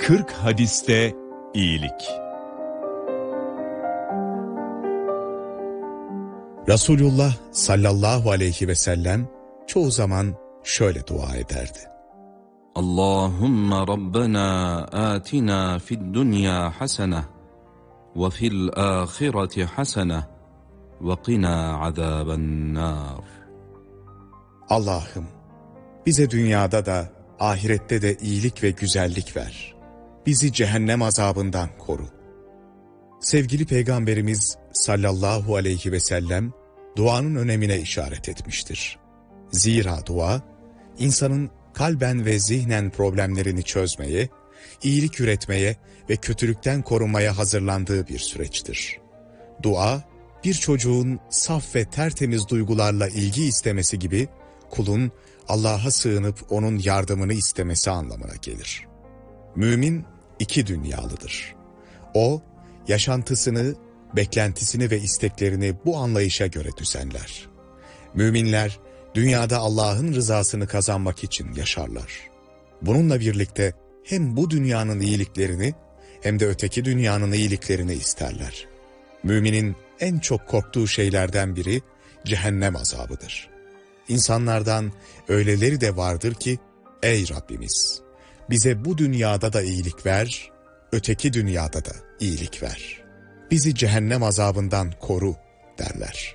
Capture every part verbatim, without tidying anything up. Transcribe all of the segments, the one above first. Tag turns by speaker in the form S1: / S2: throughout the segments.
S1: kırk hadiste iyilik.
S2: Resulullah sallallahu aleyhi ve sellem çoğu zaman şöyle dua ederdi.
S3: Allahümme Rabbena atina fid dunya hasene ve fil ahireti hasene ve qina azaben nar.
S2: Allah'ım bize dünyada da ahirette de iyilik ve güzellik ver. Bizi cehennem azabından koru. Sevgili Peygamberimiz sallallahu aleyhi ve sellem duanın önemine işaret etmiştir. Zira dua, insanın kalben ve zihnen problemlerini çözmeye, iyilik üretmeye ve kötülükten korunmaya hazırlandığı bir süreçtir. Dua, bir çocuğun saf ve tertemiz duygularla ilgi istemesi gibi, kulun Allah'a sığınıp onun yardımını istemesi anlamına gelir. Mümin iki dünyalıdır. O, yaşantısını, beklentisini ve isteklerini bu anlayışa göre düzenler. Müminler, dünyada Allah'ın rızasını kazanmak için yaşarlar. Bununla birlikte hem bu dünyanın iyiliklerini hem de öteki dünyanın iyiliklerini isterler. Müminin en çok korktuğu şeylerden biri cehennem azabıdır. İnsanlardan öyleleri de vardır ki, ey Rabbimiz, bize bu dünyada da iyilik ver, öteki dünyada da iyilik ver. Bizi cehennem azabından koru derler.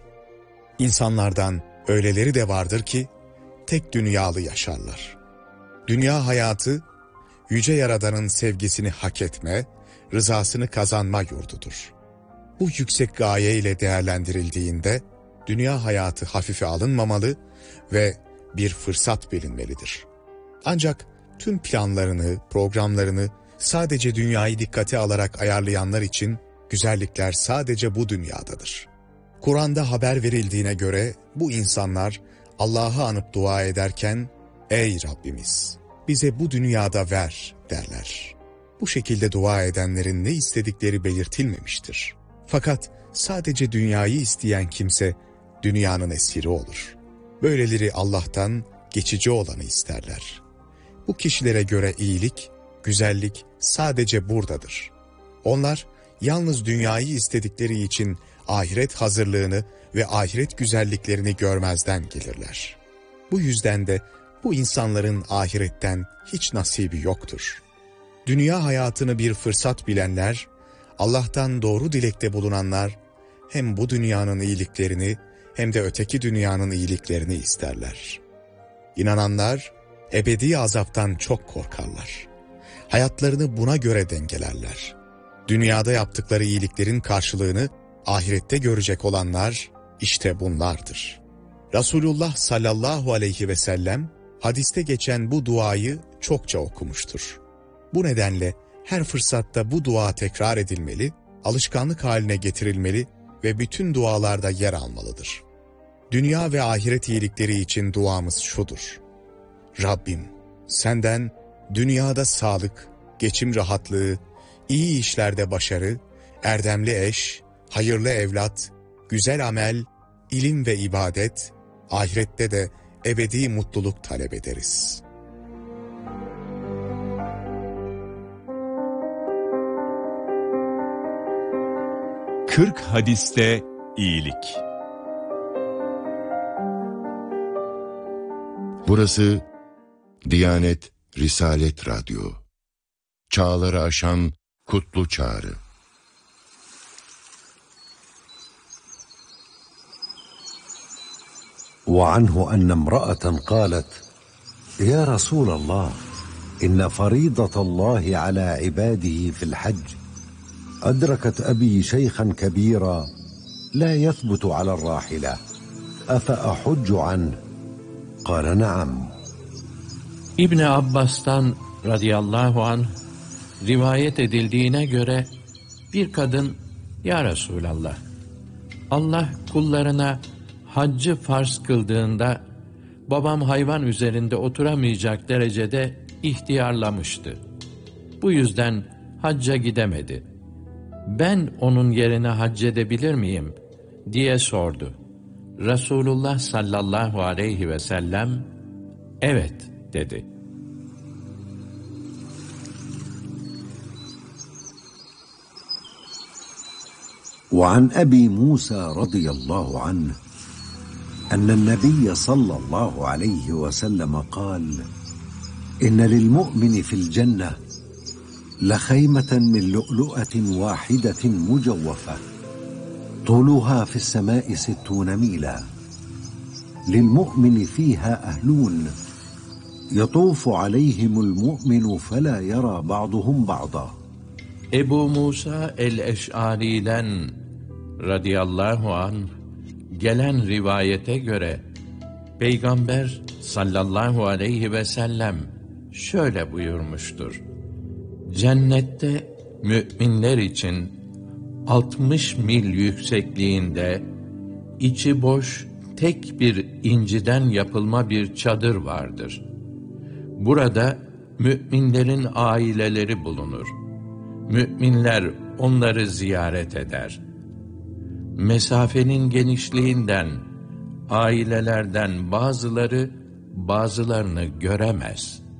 S2: İnsanlardan öyleleri de vardır ki, tek dünyalı yaşarlar. Dünya hayatı, Yüce Yaradan'ın sevgisini hak etme, rızasını kazanma yurdudur. Bu yüksek gaye ile değerlendirildiğinde, dünya hayatı hafife alınmamalı ve bir fırsat bilinmelidir. Ancak tüm planlarını, programlarını sadece dünyayı dikkate alarak ayarlayanlar için güzellikler sadece bu dünyadadır. Kur'an'da haber verildiğine göre bu insanlar Allah'ı anıp dua ederken, ey Rabbimiz bize bu dünyada ver derler. Bu şekilde dua edenlerin ne istedikleri belirtilmemiştir. Fakat sadece dünyayı isteyen kimse dünyanın esiri olur. Böyleleri Allah'tan geçici olanı isterler. Bu kişilere göre iyilik, güzellik sadece buradadır. Onlar yalnız dünyayı istedikleri için ahiret hazırlığını ve ahiret güzelliklerini görmezden gelirler. Bu yüzden de bu insanların ahiretten hiç nasibi yoktur. Dünya hayatını bir fırsat bilenler, Allah'tan doğru dilekte bulunanlar, hem bu dünyanın iyiliklerini hem de öteki dünyanın iyiliklerini isterler. İnananlar ebedi azaptan çok korkarlar. Hayatlarını buna göre dengelerler. Dünyada yaptıkları iyiliklerin karşılığını ahirette görecek olanlar işte bunlardır. Resulullah sallallahu aleyhi ve sellem hadiste geçen bu duayı çokça okumuştur. Bu nedenle her fırsatta bu dua tekrar edilmeli, alışkanlık haline getirilmeli ve bütün dualarda yer almalıdır. Dünya ve ahiret iyilikleri için duamız şudur: Rabbim, senden dünyada sağlık, geçim rahatlığı, iyi işlerde başarı, erdemli eş, hayırlı evlat, güzel amel, ilim ve ibadet, ahirette de ebedi mutluluk talep ederiz.
S1: kırk hadiste iyilik.
S4: Burası Diyanet Risalet Radyo. Çağları aşan kutlu çağrı.
S5: وعنه أن امرأة قالت: يا رسول الله إن فريضة الله على عباده في الحج أدركت أبي شيخا كبيرا لا يثبت على الراحلة أفأحج عنه؟ قال نعم.
S6: İbni Abbas'tan radıyallahu anh rivayet edildiğine göre bir kadın, ya Resulallah, Allah kullarına haccı farz kıldığında babam hayvan üzerinde oturamayacak derecede ihtiyarlamıştı. Bu yüzden hacca gidemedi. Ben onun yerine hac edebilir miyim diye sordu. Resulullah sallallahu aleyhi ve sellem evet dedi.
S5: وعن أبي موسى رضي الله عنه أن النبي صلى الله عليه وسلم قال: إن للمؤمن في الجنة لخيمة من لؤلؤة واحدة مجوفة طولها في السماء ستون ميلا، للمؤمن فيها أهلون يطوف عليهم المؤمن فلا يرى بعضهم بعضا.
S6: Ebu Musa el-Eş'ari'den radıyallahu anh gelen rivayete göre Peygamber sallallahu aleyhi ve sellem şöyle buyurmuştur: Cennette müminler için altmış mil yüksekliğinde içi boş tek bir inciden yapılma bir çadır vardır. Burada müminlerin aileleri bulunur. Müminler onları ziyaret eder. Mesafenin genişliğinden ailelerden bazıları bazılarını göremez.